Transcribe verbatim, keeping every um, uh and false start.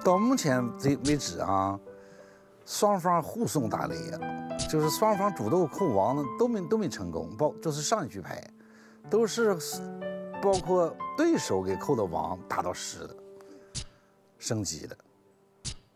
到目前为止啊，双方互送打雷呀，就是双方主动控王都没都没成功，包就是上一局牌，都是包括对手给扣的王打到十的，升级的。